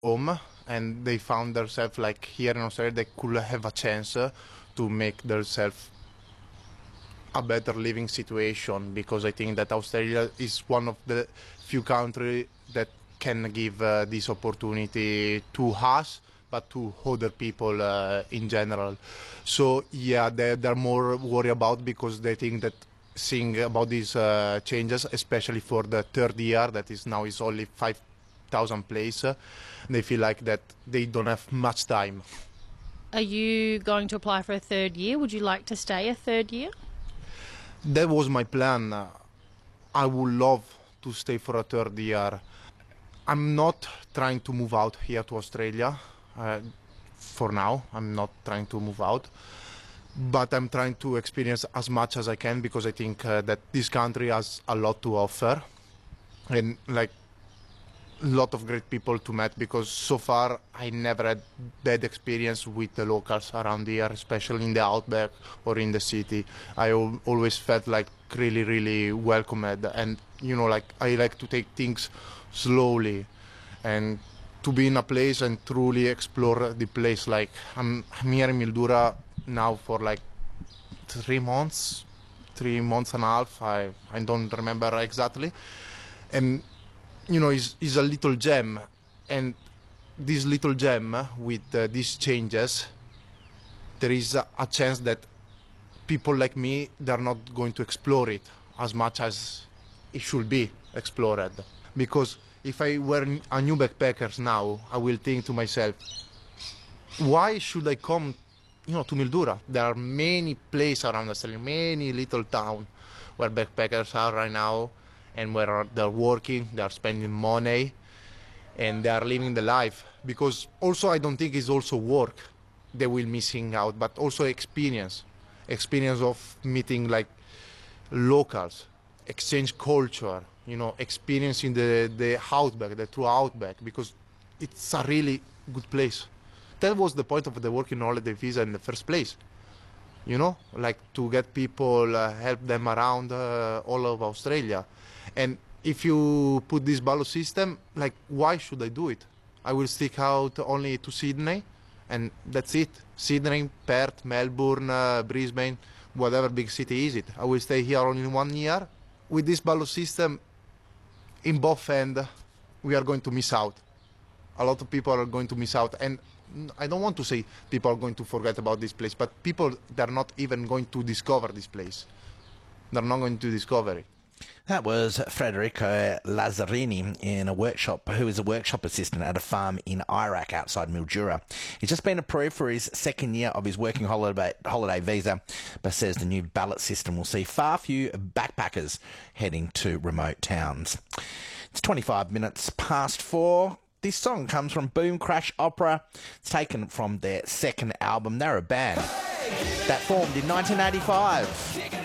home, and they found themselves like here in Australia. They could have a chance to make themselves a better living situation, because I think that Australia is one of the few countries that can give this opportunity to us, but to other people in general. So yeah, they're more worried about, because they think that seeing about these changes, especially for the third year, that is now is only 5,000 places, they feel like that they don't have much time. Are you going to apply for a third year? Would you like to stay a third year? That was my plan. I would love to stay for a third year. I'm not trying to move out here to Australia. For now, I'm not trying to move out. But I'm trying to experience as much as I can, because I think that this country has a lot to offer. And like a lot of great people to meet, because so far I never had bad experience with the locals around here, especially in the outback or in the city. I always felt like really welcomed, and like I like to take things slowly and to be in a place and truly explore the place. Like I'm here in Mildura now for like 3 months, 3 months and a half. I don't remember exactly, and is a little gem, and this little gem with these changes, there is a chance that people like me, they're not going to explore it as much as it should be explored. Because if I were a new backpacker now, I will think to myself, why should I come to Mildura? There are many places around Australia, many little towns where backpackers are right now, and where they're working, they're spending money, and they are living the life. Because also I don't think it's also work they will missing out, but also experience of meeting like locals, exchange culture, experiencing the outback, the true outback, because it's a really good place. That was the point of the working holiday visa in the first place. Like to get people, help them around all of Australia. And if you put this ballot system, like, why should I do it? I will stick out only to Sydney, and that's it. Sydney, Perth, Melbourne, Brisbane, whatever big city is it. I will stay here only 1 year. With this ballot system, in both ends, we are going to miss out. A lot of people are going to miss out. And I don't want to say people are going to forget about this place, but people, they're not even going to discover this place. They're not going to discover it. That was Federico Lazzarini who is a workshop assistant at a farm in Iraq outside Mildura. He's just been approved for his second year of his working holiday visa, but says the new ballot system will see far few backpackers heading to remote towns. It's 25 minutes past 4. This song comes from Boom Crash Opera. It's taken from their second album. They're a band that formed in 1985.